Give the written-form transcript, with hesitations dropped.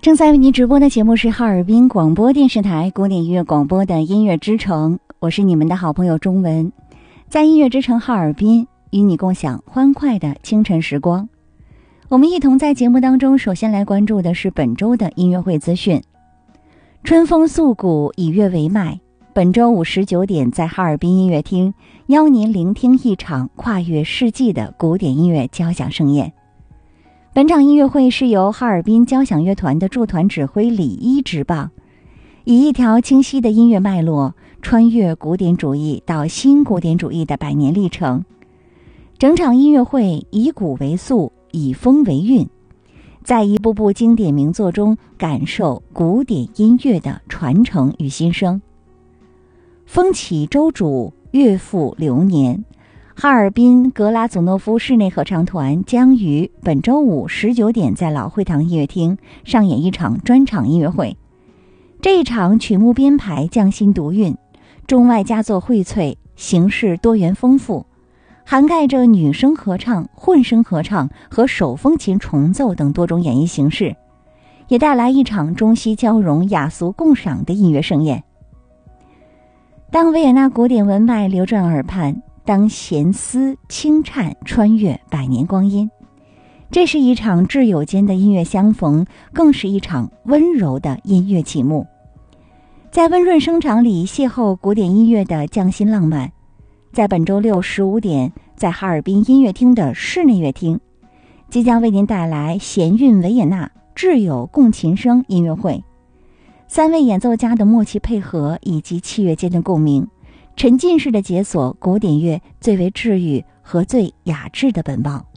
正在为您直播的节目是哈尔滨广播电视台古典音乐广播的音乐之城，我是你们的好朋友钟文，在音乐之城哈尔滨与你共享欢快的清晨时光。我们一同在节目当中首先来关注的是本周的音乐会资讯。春风诉古，以乐为脉，本周五19点在哈尔滨音乐厅邀您聆听一场跨越世纪的古典音乐交响盛宴。本场音乐会是由哈尔滨交响乐团的驻团指挥李一执棒，以一条清晰的音乐脉络，穿越古典主义到新古典主义的100年历程。整场音乐会以古为素，以风为韵，在一部部经典名作中感受古典音乐的传承与新生。风起周主，乐复流年。哈尔滨格拉祖诺夫室内合唱团将于本周五19点在老会堂音乐厅上演一场专场音乐会。这一场曲目编排匠心独运，中外佳作荟萃，形式多元丰富，涵盖着女声合唱、混声合唱和手风琴重奏等多种演绎形式，也带来一场中西交融、雅俗共赏的音乐盛宴。当维也纳古典文脉流转耳畔，当弦丝轻颤穿越100年光阴，这是一场挚友间的音乐相逢，更是一场温柔的音乐启幕。在温润声场里邂逅古典音乐的匠心浪漫。在本周六15点在哈尔滨音乐厅的室内乐厅，即将为您带来弦韵维也纳挚友共琴声音乐会。3位演奏家的默契配合以及器乐间的共鸣，沉浸式的解锁古典乐最为治愈和最雅致的本貌。